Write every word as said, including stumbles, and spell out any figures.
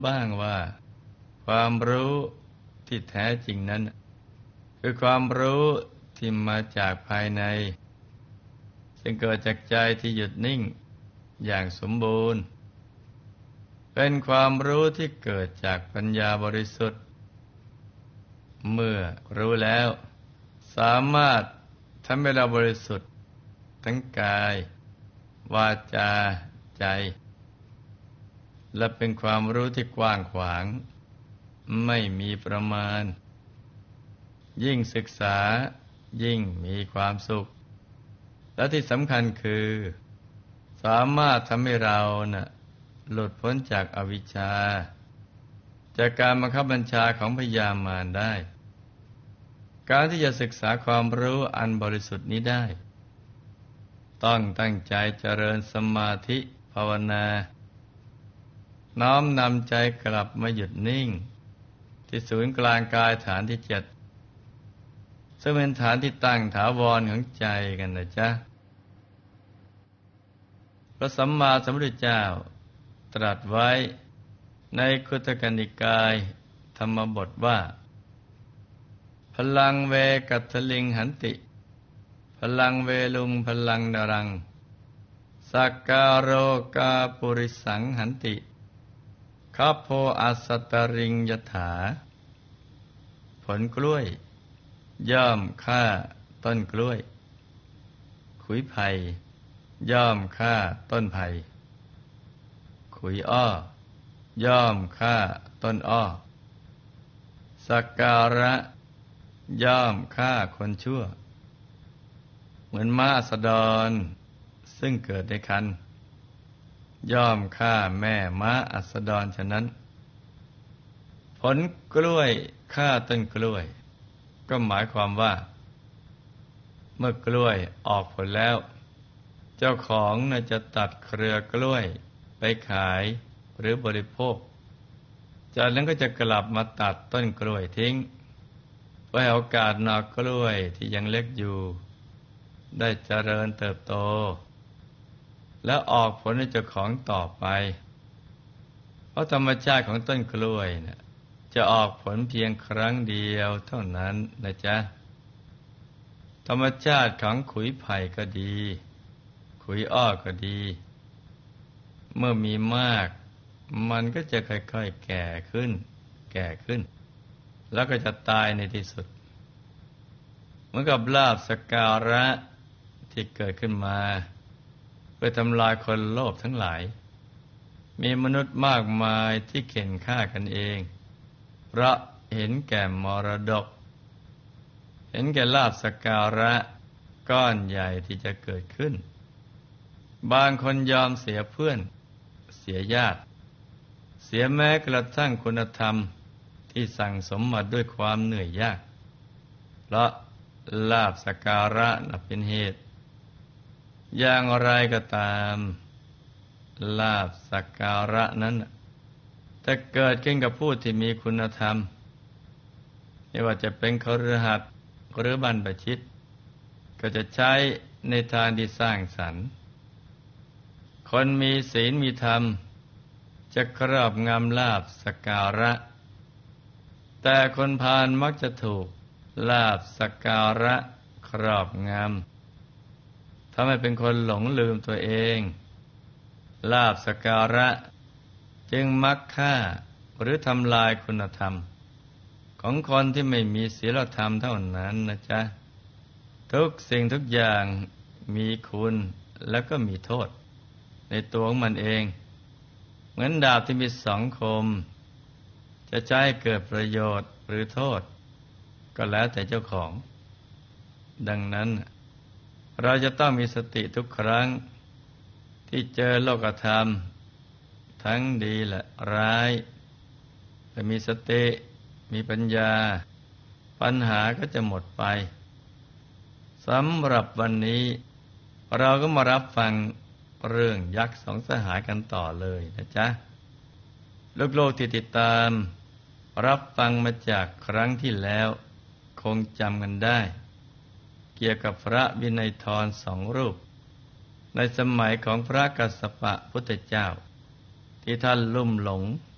บ้างว่าความรู้ที่แท้จริงนั้นคือความรู้ที่มาจากภายในซึ่งเกิดจากใจที่หยุดนิ่งอย่างสมบูรณ์เป็นความรู้ที่เกิดจากปัญญาบริสุทธิ์เมื่อรู้แล้วสามารถทำให้เราบริสุทธิ์ทั้งกายวาจาใจและเป็นความรู้ที่กว้างขวางไม่มีประมาณยิ่งศึกษายิ่งมีความสุขและที่สำคัญคือสามารถทำให้เราน่ะหลุดพ้นจากอวิชชาจากการบังคับบัญชาของพยามารได้การที่จะศึกษาความรู้อันบริสุทธิ์นี้ได้ต้องตั้งใจเจริญสมาธิภาวนาน้อมนำใจกลับมาหยุดนิ่งที่ศูนย์กลางกายฐานที่เจ็ดซึ่งเป็นฐานที่ตั้งถาวรของใจกันนะจ๊ะพระสัมมาสัมพุทธเจ้าตรัสไว้ในคุตกนิกายธรรมบทว่าพลังเวกัตถลิงหันติพลังเวลุงพลังนรังสักการโรกาปุริสังหันติคัพโพอัสสตริงยถาผลกล้วยย่อมฆ่าต้นกล้วยขุยไผ่ย่อมฆ่าต้นไผ่ขุยอ้อย่อมฆ่าต้นอ้อสักการะย่อมฆ่าคนชั่วเหมือนม้าอัสดรซึ่งเกิดในครรภ์ย่อมฆ่าแม่ม้าอัสดรฉะนั้นผลกล้วยฆ่าต้นกล้วยก็หมายความว่าเมื่อกล้วยออกผลแล้วเจ้าของน่าจะตัดเครือกล้วยไปขายหรือบริโภคจากนั้นก็จะกลับมาตัดต้นกล้วยทิ้งเพื่อให้โอกาสหน่อกล้วยที่ยังเล็กอยู่ได้เจริญเติบโตแล้วออกผลให้เจ้าของต่อไปเพราะธรรมชาติของต้นกล้วยนะจะออกผลเพียงครั้งเดียวเท่านั้นนะจ๊ะธรรมชาติของขุยไผ่ก็ดีขุยอ้อก็ดีเมื่อมีมากมันก็จะค่อยๆแก่ขึ้นแก่ขึ้นแล้วก็จะตายในที่สุดเหมือนกับลาภสักการะที่เกิดขึ้นมาเพื่อทำลายคนโลภทั้งหลายมีมนุษย์มากมายที่เข็นฆ่ากันเองเพราะเห็นแก่มรดกเห็นแก่ลาภสักการะก้อนใหญ่ที่จะเกิดขึ้นบางคนยอมเสียเพื่อนเสียญาติเสียแม้กระทั่งคุณธรรมที่สั่งสมมาด้วยความเหนื่อยยากเพราะลาภสักการะนับเป็นเหตุอย่างไรก็ตามลาภสักการะนั้นถ้าเกิดขึ้นกับผู้ที่มีคุณธรรมไม่ว่าจะเป็นคฤหัสถ์หรือบรรพชิตก็จะใช้ในทางที่สร้างสรรค์คนมีศีลมีธรรมจะครอบงำลาภสักการะแต่คนพาลมักจะถูกลาภสักการะครอบงำทำให้เป็นคนหลงลืมตัวเองลาภสักการะจึงมักฆ่าหรือทำลายคุณธรรมของคนที่ไม่มีศีลธรรมเท่านั้นนะจ๊ะทุกสิ่งทุกอย่างมีคุณแล้วก็มีโทษในตัวของมันเองเหมือนดาบที่มีสองคมจะใช้ให้เกิดประโยชน์หรือโทษก็แล้วแต่เจ้าของดังนั้นเราจะต้องมีสติทุกครั้งที่เจอโลกธรรมทั้งดีและร้ายถ้ามีสติมีปัญญาปัญหาก็จะหมดไปสำหรับวันนี้เราก็มารับฟังเรื่องยักษ์สองสหายกันต่อเลยนะจ๊ะลูกๆที่ติดตามรับฟังมาจากครั้งที่แล้วคงจำกันได้เกี่ยวกับพระวินัยทรสองรูปในสมัยของพระกัสสปะพุทธเจ้าที่ท่านลุ่มหลง